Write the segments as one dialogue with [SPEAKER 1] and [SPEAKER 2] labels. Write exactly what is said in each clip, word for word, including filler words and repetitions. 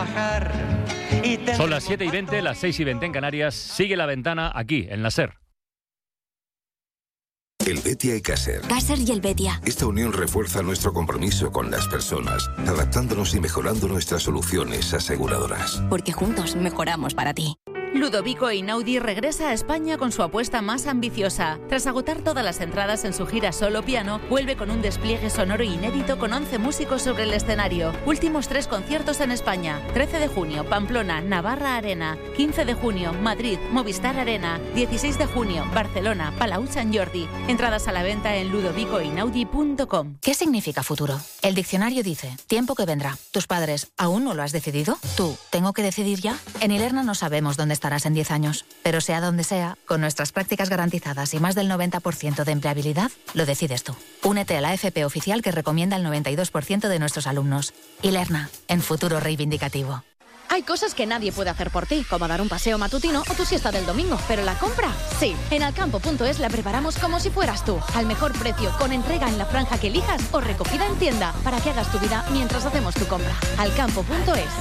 [SPEAKER 1] trabajar. Y
[SPEAKER 2] Son las siete y veinte, las seis y veinte en Canarias. Sigue La Ventana aquí, en la SER.
[SPEAKER 3] El Betia y Caser.
[SPEAKER 4] Caser y el Betia.
[SPEAKER 3] Esta unión refuerza nuestro compromiso con las personas, adaptándonos y mejorando nuestras soluciones aseguradoras.
[SPEAKER 4] Porque juntos mejoramos para ti.
[SPEAKER 5] Ludovico Einaudi regresa a España con su apuesta más ambiciosa. Tras agotar todas las entradas en su gira solo piano, vuelve con un despliegue sonoro inédito con once músicos sobre el escenario. Últimos tres conciertos en España. trece de junio, Pamplona, Navarra Arena. quince de junio, Madrid, Movistar Arena. dieciséis de junio, Barcelona, Palau Sant Jordi. Entradas a la venta en ludovico einaudi punto com.
[SPEAKER 4] ¿Qué significa futuro? El diccionario dice, tiempo que vendrá. ¿Tus padres aún no lo has decidido? ¿Tú, tengo que decidir ya? En Ilerna no sabemos dónde estarás en diez años, pero sea donde sea, con nuestras prácticas garantizadas y más del noventa por ciento de empleabilidad, lo decides tú. Únete a la F P oficial que recomienda el noventa y dos por ciento de nuestros alumnos. Ilerna, en futuro reivindicativo.
[SPEAKER 6] Hay cosas que nadie puede hacer por ti, como dar un paseo matutino o tu siesta del domingo, pero la compra, sí. En alcampo punto es la preparamos como si fueras tú, al mejor precio, con entrega en la franja que elijas o recogida en tienda, para que hagas tu vida mientras hacemos tu compra. alcampo punto es.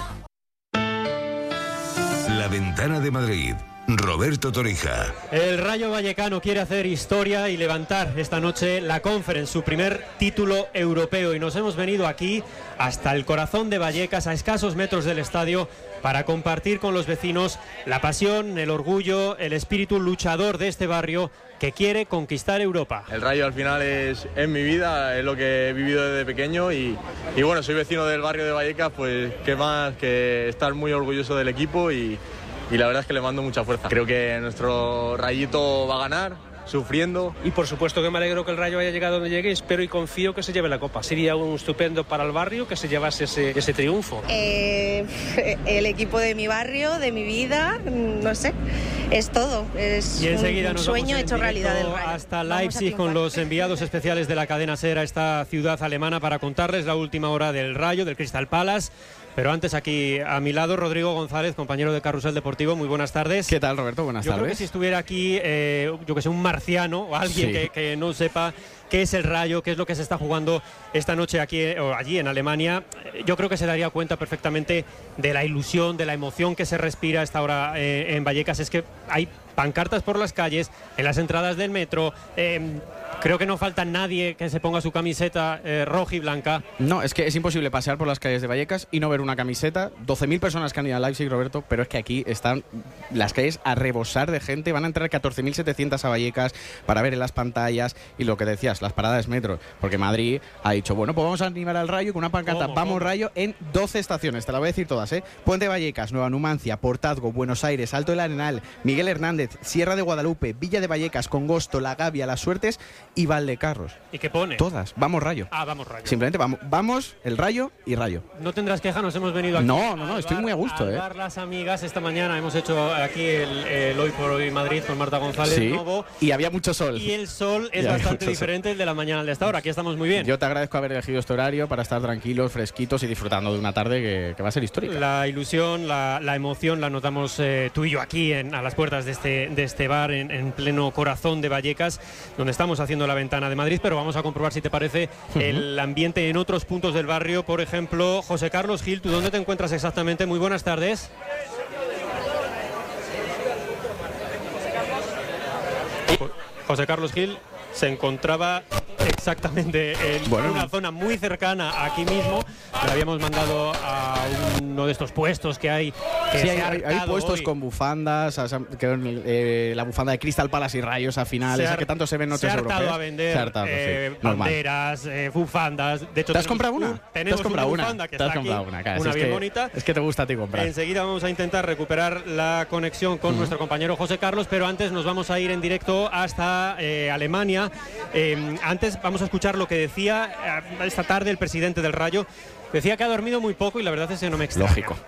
[SPEAKER 3] La Ventana de Madrid. Roberto Torija.
[SPEAKER 7] El Rayo Vallecano quiere hacer historia y levantar esta noche la Conference, su primer título europeo, y nos hemos venido aquí hasta el corazón de Vallecas, a escasos metros del estadio, para compartir con los vecinos la pasión, el orgullo, el espíritu luchador de este barrio que quiere conquistar Europa.
[SPEAKER 8] El Rayo al final es, es mi vida, es lo que he vivido desde pequeño y, y bueno, soy vecino del barrio de Vallecas, pues qué más que estar muy orgulloso del equipo y Y la verdad es que le mando mucha fuerza. Creo que nuestro Rayito va a ganar, sufriendo.
[SPEAKER 9] Y por supuesto que me alegro que el Rayo haya llegado donde llegue, espero y confío que se lleve la Copa. Sería un estupendo para el barrio que se llevase ese, ese triunfo.
[SPEAKER 10] Eh, el equipo de mi barrio, de mi vida, no sé, es todo. Es
[SPEAKER 7] y enseguida
[SPEAKER 10] un
[SPEAKER 7] nos
[SPEAKER 10] sueño
[SPEAKER 7] vamos
[SPEAKER 10] hecho realidad del Rayo.
[SPEAKER 7] Hasta Leipzig con los enviados especiales de la cadena SER a esta ciudad alemana para contarles la última hora del Rayo, del Crystal Palace. Pero antes, aquí a mi lado, Rodrigo González, compañero de Carrusel Deportivo. Muy buenas tardes.
[SPEAKER 11] ¿Qué tal, Roberto? Buenas
[SPEAKER 7] yo
[SPEAKER 11] tardes.
[SPEAKER 7] Yo creo que si estuviera aquí, eh, yo que sé, un marciano o alguien sí. que, que no sepa qué es el Rayo, qué es lo que se está jugando esta noche aquí o allí en Alemania, yo creo que se daría cuenta perfectamente de la ilusión, de la emoción que se respira a esta hora eh, en Vallecas. Es que hay pancartas por las calles, en las entradas del metro. Eh, creo que no falta nadie que se ponga su camiseta eh, roja y blanca.
[SPEAKER 11] No, es que es imposible pasear por las calles de Vallecas y no ver una camiseta. doce mil personas que han ido a Leipzig, Roberto, pero es que aquí están las calles a rebosar de gente. Van a entrar catorce mil setecientas a Vallecas para ver en las pantallas y lo que decías, las paradas metro, porque Madrid ha dicho, bueno, pues vamos a animar al Rayo con una pancarta, ¿Cómo, vamos cómo? Rayo, en doce estaciones, te la voy a decir todas, ¿eh? Puente Vallecas, Nueva Numancia, Portazgo, Buenos Aires, Alto del Arenal, Miguel Hernández, Sierra de Guadalupe, Villa de Vallecas, Congosto, La Gavia, Las Suertes y Valdecarros.
[SPEAKER 7] ¿Y qué pone?
[SPEAKER 11] Todas, vamos Rayo.
[SPEAKER 7] Ah, vamos Rayo.
[SPEAKER 11] Simplemente vamos, vamos el Rayo y Rayo.
[SPEAKER 7] No tendrás queja, nos hemos venido aquí.
[SPEAKER 11] No, no, no, estoy
[SPEAKER 7] bar,
[SPEAKER 11] muy a gusto,
[SPEAKER 7] al
[SPEAKER 11] ¿eh?
[SPEAKER 7] bar Las Amigas, esta mañana hemos hecho aquí el, el Hoy por Hoy Madrid con Marta González.
[SPEAKER 11] Sí,
[SPEAKER 7] Novo,
[SPEAKER 11] y había mucho sol.
[SPEAKER 7] Y el sol es
[SPEAKER 11] y
[SPEAKER 7] bastante diferente el de la mañana al de esta hora. Aquí estamos muy bien.
[SPEAKER 11] Yo te agradezco haber elegido este horario para estar tranquilos, fresquitos y disfrutando de una tarde que, que va a ser histórica.
[SPEAKER 7] La ilusión, la, la emoción la notamos eh, tú y yo aquí en, a las puertas de este, de este bar en, en pleno corazón de Vallecas, donde estamos haciendo La Ventana de Madrid, pero vamos a comprobar, si te parece, uh-huh. el ambiente en otros puntos del barrio. Por ejemplo, José Carlos Gil, ¿tú dónde te encuentras exactamente? Muy buenas tardes. José Carlos Gil se encontraba exactamente en bueno, una zona muy cercana aquí mismo. Le habíamos mandado a uno de estos puestos que hay. Que
[SPEAKER 11] sí, hay, hay, hay puestos
[SPEAKER 7] hoy.
[SPEAKER 11] con bufandas, que, eh, la bufanda de Crystal Palace y Rayos a final, esa que tanto se ve en noches europeas.
[SPEAKER 7] Se ha hartado a vender
[SPEAKER 11] se ha hartado,
[SPEAKER 7] eh,
[SPEAKER 11] sí,
[SPEAKER 7] banderas, eh, bufandas. De hecho,
[SPEAKER 11] ¿te has comprado una?
[SPEAKER 7] Tenemos
[SPEAKER 11] ¿Te has comprado
[SPEAKER 7] una
[SPEAKER 11] una?
[SPEAKER 7] bufanda que
[SPEAKER 11] ¿Te has
[SPEAKER 7] está
[SPEAKER 11] comprado
[SPEAKER 7] aquí,
[SPEAKER 11] una? Claro,
[SPEAKER 7] una
[SPEAKER 11] es
[SPEAKER 7] bien
[SPEAKER 11] que,
[SPEAKER 7] bonita.
[SPEAKER 11] Es que te gusta a ti comprar.
[SPEAKER 7] Enseguida vamos a intentar recuperar la conexión con uh-huh. nuestro compañero José Carlos, pero antes nos vamos a ir en directo hasta eh, Alemania. Eh, antes vamos a escuchar lo que decía eh, esta tarde el presidente del Rayo. Decía que ha dormido muy poco y la verdad es que no me extraña.
[SPEAKER 11] Lógico.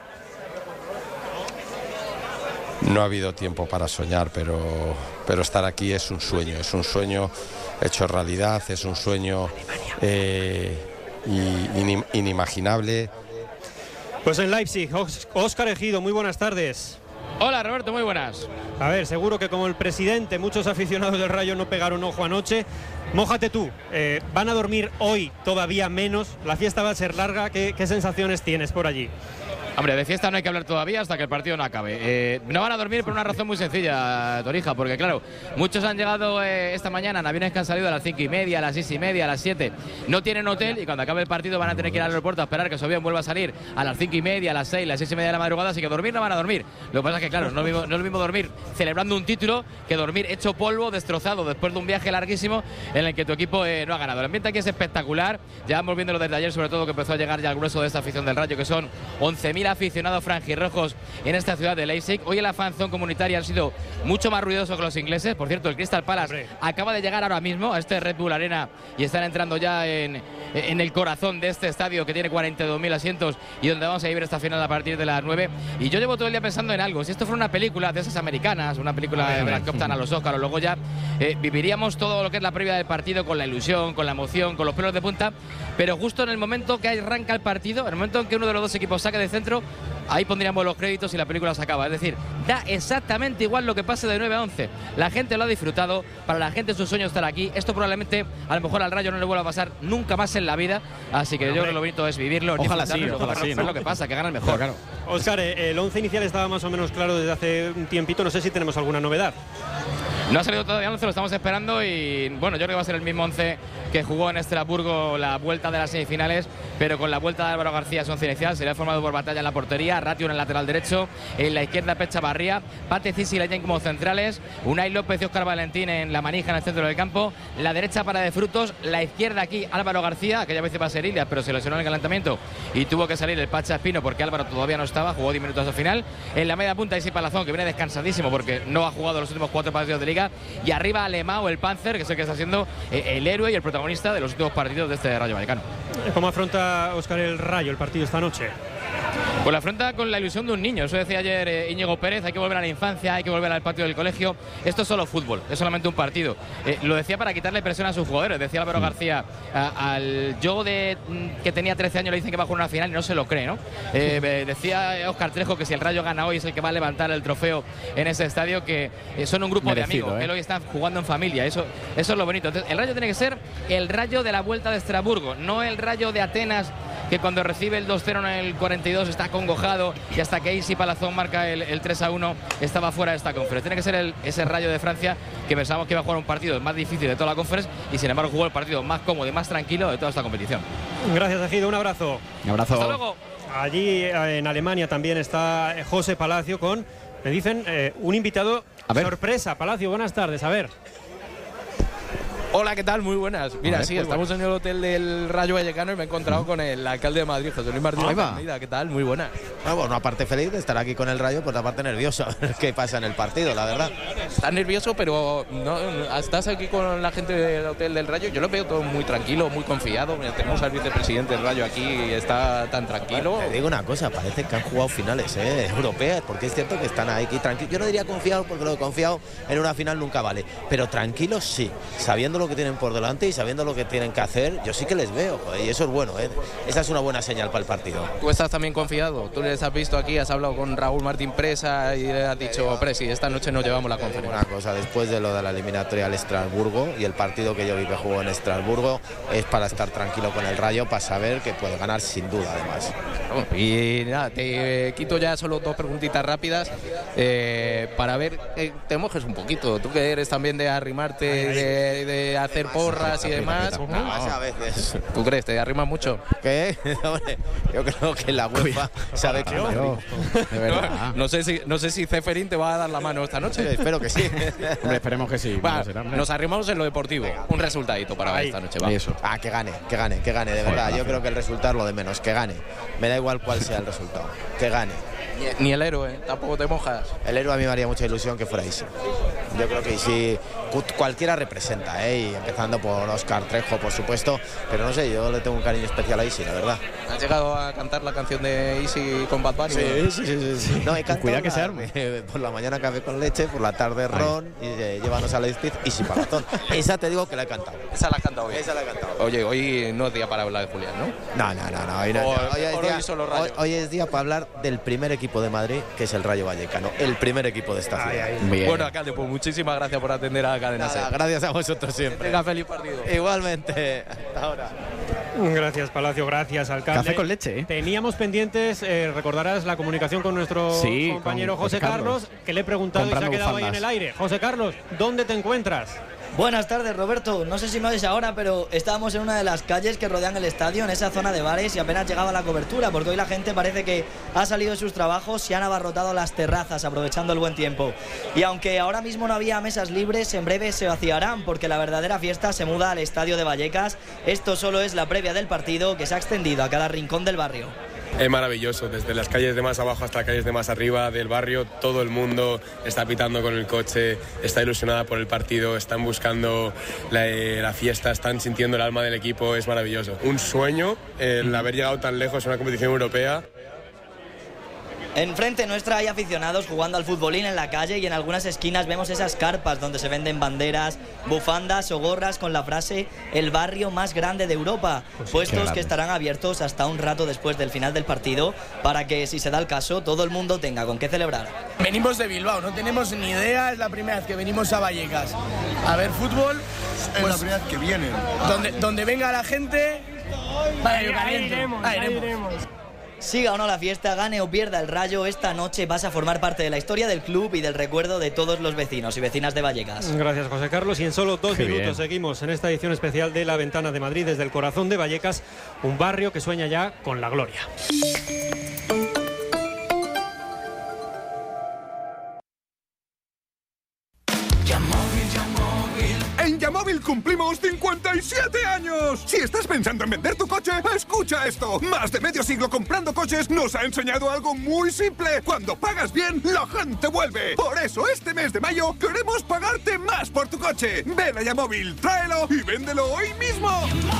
[SPEAKER 12] No ha habido tiempo para soñar, pero, pero estar aquí es un sueño, es un sueño hecho realidad, es un sueño eh, in, inimaginable.
[SPEAKER 7] Pues en Leipzig, Óscar Ejido, muy buenas tardes.
[SPEAKER 13] Hola Roberto, muy buenas.
[SPEAKER 7] A ver, seguro que como el presidente, muchos aficionados del Rayo no pegaron ojo anoche. Mójate tú, eh, ¿van a dormir hoy todavía menos? La fiesta va a ser larga, ¿qué, qué sensaciones tienes por allí?
[SPEAKER 13] Hombre, de fiesta no hay que hablar todavía hasta que el partido no acabe. Eh, no van a dormir por una razón muy sencilla, Torija, porque claro, muchos han llegado eh, esta mañana en aviones que han salido a las cinco y media, a las seis y media, a las siete. No tienen hotel y cuando acabe el partido van a tener que ir al aeropuerto a esperar que su avión vuelva a salir a las cinco y media, a las seis, a las seis y media de la madrugada, así que dormir no van a dormir. Lo que pasa es que claro, no es lo mismo, no es lo mismo dormir celebrando un título que dormir hecho polvo, destrozado después de un viaje larguísimo en el que tu equipo eh, no ha ganado. El ambiente aquí es espectacular, ya vamos viéndolo desde ayer, sobre todo que empezó a llegar ya al grueso de esta afición del Rayo, que son once mil aficionados franjirrojos en esta ciudad de Leipzig. Hoy en la fanzone comunitaria han sido mucho más ruidosos que los ingleses. Por cierto, el Crystal Palace Hombre. acaba de llegar ahora mismo a este Red Bull Arena y están entrando ya en, en el corazón de este estadio que tiene cuarenta y dos mil asientos y donde vamos a vivir esta final a partir de las nueve. Y yo llevo todo el día pensando en algo. Si esto fuera una película de esas americanas, una película de las que optan a los Oscars, luego ya eh, viviríamos todo lo que es la previa del partido con la ilusión, con la emoción, con los pelos de punta, pero justo en el momento que arranca el partido, en el momento en que uno de los dos equipos saque de centro, ahí pondríamos los créditos y la película se acaba. Es decir, da exactamente igual lo que pase de nueve a once. La gente lo ha disfrutado, para la gente es un sueño estar aquí. Esto probablemente, a lo mejor al Rayo no le vuelva a pasar nunca más en la vida. Así que yo creo que lo bonito es vivirlo.
[SPEAKER 11] Ojalá sí, ojalá sí, ¿no?
[SPEAKER 13] Es lo que pasa, que gana el mejor.
[SPEAKER 7] Claro. Óscar, el once inicial estaba más o menos claro desde hace un tiempito. No sé si tenemos alguna novedad.
[SPEAKER 13] No ha salido todavía el once, lo estamos esperando y bueno, yo creo que va a ser el mismo once que jugó en Estrasburgo la vuelta de las semifinales, pero con la vuelta de Álvaro García es once inicial. Será formado por Batalla en la portería, Ratio en el lateral derecho, en la izquierda Pecha Barría, Pate Cisi y Leyen como centrales, Unai López y Óscar Valentín en la manija en el centro del campo, la derecha para De Frutos, la izquierda aquí Álvaro García, aquella vez iba a ser Ilias, pero se lesionó en el calentamiento y tuvo que salir el Pacha Espino porque Álvaro todavía no estaba, jugó diez minutos al final. En la media punta Isi Palazón, que viene descansadísimo porque no ha jugado los últimos cuatro partidos de Liga, y arriba Alemão, el Panzer, que es el que está siendo eh, el héroe y el protagonista de los últimos partidos de este Rayo Vallecano.
[SPEAKER 7] ¿Cómo afronta Óscar el Rayo el partido esta noche?
[SPEAKER 13] Pues la afronta con la ilusión de un niño. Eso decía ayer eh, Íñigo Pérez, hay que volver a la infancia, hay que volver al patio del colegio. Esto es solo fútbol, es solamente un partido. Eh, lo decía para quitarle presión a sus jugadores. Decía Álvaro García, a, al yo de que tenía trece años le dicen que va a jugar una final y no se lo cree, ¿no? Eh, decía Óscar Trejo que si el Rayo gana hoy es el que va a levantar el trofeo en ese estadio, que eh, son un grupo Merecido, de amigos, ¿eh? que hoy están jugando en familia. Eso, eso es lo bonito. Entonces, el Rayo tiene que ser el Rayo de la vuelta de Estrasburgo, no el Rayo de Atenas, que cuando recibe el dos cero en el cuarenta y dos está acongojado y hasta que Isi Palazón marca el, el tres a uno estaba fuera de esta conferencia. Tiene que ser el, ese Rayo de Francia que pensábamos que iba a jugar un partido más difícil de toda la conferencia y sin embargo jugó el partido más cómodo y más tranquilo de toda esta competición.
[SPEAKER 7] Gracias, Ejido, un abrazo.
[SPEAKER 11] Un abrazo.
[SPEAKER 13] Hasta luego.
[SPEAKER 7] Allí en Alemania también está José Palacio con, me dicen, eh, un invitado sorpresa. Palacio, buenas tardes, a ver.
[SPEAKER 1] Hola, ¿qué tal? Muy buenas. Mira,
[SPEAKER 11] Vale,
[SPEAKER 1] sí,
[SPEAKER 11] pues
[SPEAKER 1] estamos en el hotel del Rayo Vallecano y me he encontrado con el alcalde de Madrid, José Luis Martínez.
[SPEAKER 14] Ahí va.
[SPEAKER 1] Almeida. ¿Qué tal? Muy buenas.
[SPEAKER 14] Ah, bueno, aparte feliz de estar aquí con el Rayo, pues aparte nervioso a ver qué pasa en el partido, la verdad.
[SPEAKER 1] Estás nervioso, pero no, estás aquí con la gente del hotel del Rayo. Yo lo veo todo muy tranquilo, muy confiado. Mira, tenemos al vicepresidente del Rayo aquí y está tan tranquilo.
[SPEAKER 14] Bueno, te digo una cosa, parece que han jugado finales ¿eh? europeas, porque es cierto que están ahí tranquilos. Yo no diría confiado, porque lo de confiado en una final nunca vale, pero tranquilos sí, sabiendo lo que tienen por delante y sabiendo lo que tienen que hacer, yo sí que les veo, joder, y eso es bueno, ¿eh? Esa es una buena señal para el partido.
[SPEAKER 1] Tú estás también confiado, tú les has visto aquí, has hablado con Raúl Martín Presa y le has dicho, Presi, esta noche nos llevamos la conferencia.
[SPEAKER 14] Una cosa, después de lo de la eliminatoria al Estrasburgo y el partido que yo vi que jugó en Estrasburgo, es para estar tranquilo con el Rayo, para saber que puede ganar sin duda, además.
[SPEAKER 1] Y nada, te quito ya solo dos preguntitas rápidas eh, para ver, eh, te mojes un poquito, tú que eres también de arrimarte, de, de hacer porras y demás.
[SPEAKER 14] No, a veces.
[SPEAKER 1] ¿Tú crees? ¿Te arrimas mucho?
[SPEAKER 14] ¿Qué? Hombre, yo creo que la UEFA sabe que
[SPEAKER 1] no, de verdad. No sé si no sé si Ceferín te va a dar la mano esta noche.
[SPEAKER 14] Sí, espero que sí.
[SPEAKER 11] Hombre, esperemos que sí.
[SPEAKER 1] Va,
[SPEAKER 11] no será,
[SPEAKER 1] nos arrimamos en lo deportivo. Un resultadito para ver esta noche. Va.
[SPEAKER 11] Eso.
[SPEAKER 14] Ah, que gane, que gane, que gane, de verdad. Yo creo que el resultado es lo de menos, que gane. Me da igual cuál sea el resultado. Que gane.
[SPEAKER 1] Ni, ni el héroe, tampoco te mojas.
[SPEAKER 14] El héroe a mí me haría mucha ilusión que fuera Isi. Yo creo que Isi cualquiera representa, ¿eh? Y empezando por Óscar Trejo, por supuesto, pero no sé, yo le tengo un cariño especial a Isi, la verdad.
[SPEAKER 1] ¿Has llegado a cantar la canción de Isi con Bad Bunny?
[SPEAKER 14] Sí, sí, sí, sí, sí. No, he cantado
[SPEAKER 11] Cuidado que
[SPEAKER 14] la,
[SPEAKER 11] se arme.
[SPEAKER 14] Por la mañana café con leche, por la tarde ron, y eh, llévanos a la Speed, Isi Palazón. Esa te digo que la he cantado.
[SPEAKER 1] Esa la has cantado bien.
[SPEAKER 14] Esa la he cantado.
[SPEAKER 1] Oye, hoy no es día para hablar de Julián, ¿no?
[SPEAKER 14] No, no, no, no. Hoy, no,
[SPEAKER 1] O-
[SPEAKER 14] no. Hoy, es
[SPEAKER 1] hoy
[SPEAKER 14] día,
[SPEAKER 1] solo Rayo.
[SPEAKER 14] hoy- hoy es día para hablar del primer equipo de Madrid, que es el Rayo Vallecano. El primer equipo de esta ciudad.
[SPEAKER 11] Bien.
[SPEAKER 1] Bueno, alcalde, pues muchísimas gracias por atender a la cadena
[SPEAKER 14] Nada,
[SPEAKER 1] SER.
[SPEAKER 14] gracias a vosotros siempre.
[SPEAKER 1] Tenga feliz partido.
[SPEAKER 14] Igualmente. Hasta ahora.
[SPEAKER 7] Gracias, Palacio, gracias, alcalde.
[SPEAKER 11] Café con leche, ¿eh?
[SPEAKER 7] Teníamos pendientes, eh, recordarás la comunicación con nuestro
[SPEAKER 11] sí,
[SPEAKER 7] compañero
[SPEAKER 11] con
[SPEAKER 7] José Carlos, Carlos, que le he preguntado y se ha quedado bufandas. ahí en el aire. José Carlos, ¿dónde te encuentras?
[SPEAKER 15] Buenas tardes, Roberto. No sé si me oyes ahora, pero estábamos en una de las calles que rodean el estadio, en esa zona de bares, y apenas llegaba la cobertura, porque hoy la gente parece que ha salido de sus trabajos y han abarrotado las terrazas, aprovechando el buen tiempo. Y aunque ahora mismo no había mesas libres, en breve se vaciarán, porque la verdadera fiesta se muda al estadio de Vallecas. Esto solo es la previa del partido, que se ha extendido a cada rincón del barrio.
[SPEAKER 16] Es maravilloso, desde las calles de más abajo hasta las calles de más arriba del barrio, todo el mundo está pitando con el coche, está ilusionada por el partido, están buscando la, eh, la fiesta, están sintiendo el alma del equipo, es maravilloso. Un sueño el haber llegado tan lejos en una competición europea.
[SPEAKER 15] Enfrente nuestra hay aficionados jugando al futbolín en la calle y en algunas esquinas vemos esas carpas donde se venden banderas, bufandas o gorras con la frase "el barrio más grande de Europa", pues puestos que estarán abiertos hasta un rato después del final del partido para que, si se da el caso, todo el mundo tenga con qué celebrar.
[SPEAKER 17] Venimos de Bilbao, no tenemos ni idea, es la primera vez que venimos a Vallecas a ver fútbol. Pues,
[SPEAKER 18] es la primera vez que vienen.
[SPEAKER 17] Donde, donde venga la gente, vaya, caliente. Ahí iremos, ahí iremos. Ahí iremos.
[SPEAKER 15] Siga o no la fiesta, gane o pierda el Rayo, esta noche vas a formar parte de la historia del club y del recuerdo de todos los vecinos y vecinas de Vallecas.
[SPEAKER 7] Gracias, José Carlos. Y en solo dos
[SPEAKER 15] Qué
[SPEAKER 7] minutos
[SPEAKER 15] bien.
[SPEAKER 7] seguimos en esta edición especial de La Ventana de Madrid desde el corazón de Vallecas, un barrio que sueña ya con la gloria.
[SPEAKER 19] En Yamóvil cumplimos cincuenta y siete años. Si estás pensando en vender tu coche, escucha esto. Más de medio siglo comprando coches nos ha enseñado algo muy simple. Cuando pagas bien, la gente vuelve. Por eso este mes de mayo queremos pagarte más por tu coche. Ven a Yamóvil, tráelo y véndelo hoy mismo.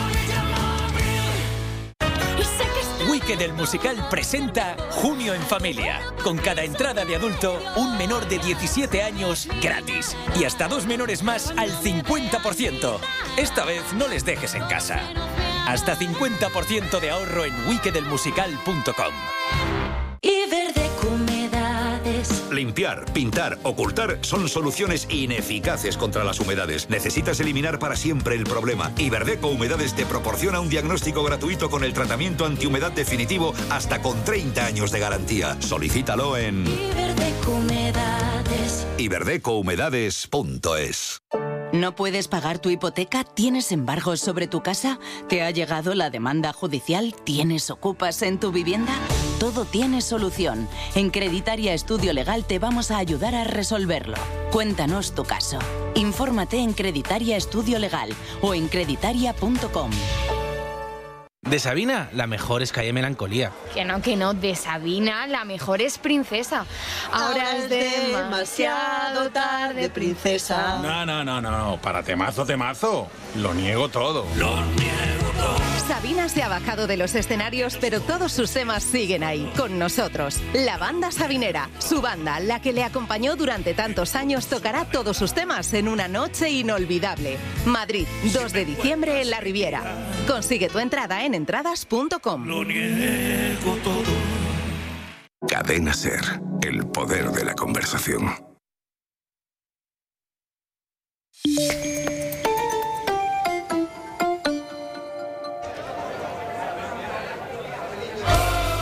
[SPEAKER 20] Wicked el musical presenta Junio en Familia. Con cada entrada de adulto, un menor de diecisiete años gratis. Y hasta dos menores más al cincuenta por ciento. Esta vez no les dejes en casa. Hasta cincuenta por ciento de ahorro en wicked el musical punto com.
[SPEAKER 21] Iberdeco Humedades.
[SPEAKER 22] Limpiar, pintar, ocultar son soluciones ineficaces contra las humedades. Necesitas eliminar para siempre el problema. Iberdeco Humedades te proporciona un diagnóstico gratuito con el tratamiento antihumedad definitivo hasta con treinta años de garantía. Solicítalo en
[SPEAKER 21] Iberdeco Humedades.
[SPEAKER 22] iberdeco humedades punto es.
[SPEAKER 23] ¿No puedes pagar tu hipoteca? ¿Tienes embargos sobre tu casa? ¿Te ha llegado la demanda judicial? ¿Tienes ocupas en tu vivienda? Todo tiene solución. En Creditaria Estudio Legal te vamos a ayudar a resolverlo. Cuéntanos tu caso. Infórmate en Creditaria Estudio Legal o en creditaria punto com.
[SPEAKER 24] De Sabina, la mejor es Calle Melancolía.
[SPEAKER 25] Que no, que no, de Sabina la mejor es Princesa. Ahora, Ahora es demasiado tarde, princesa.
[SPEAKER 26] No, no, no, no, para temazo, temazo. Lo niego todo. Lo niego todo.
[SPEAKER 27] Sabina se ha bajado de los escenarios, pero todos sus temas siguen ahí, con nosotros. La banda sabinera, su banda, la que le acompañó durante tantos años, tocará todos sus temas en una noche inolvidable. Madrid, dos de diciembre en La Riviera. Consigue tu entrada en entradas punto com.
[SPEAKER 3] Lo niego todo. Cadena Ser, el poder de la conversación.